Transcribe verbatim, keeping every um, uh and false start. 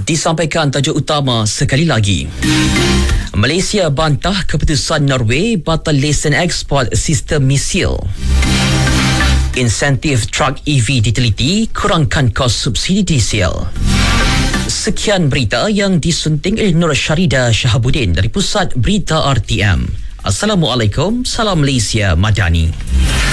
Disampaikan tajuk utama sekali lagi. Malaysia bantah keputusan Norway batal lesen ekspor sistem misil. Insentif truk E V diteliti, kurangkan kos subsidi diesel. Sekian berita yang disunting oleh Nur Syarida Shahabuddin dari Pusat Berita R T M. Assalamualaikum, salam Malaysia Madani.